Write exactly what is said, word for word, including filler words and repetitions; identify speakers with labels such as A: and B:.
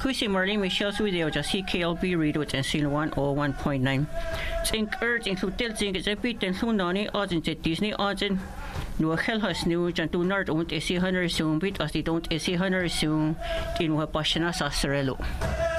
A: Kusi Marlene Michelle's video just C K L B radio ten sin one oh one point nine. Think urge include del think it's a bit and Hunani odds in Disney odds in no hell has new and do not own a C hundred soon bit as they don't a C hundred soon in what Bashana Sasarello.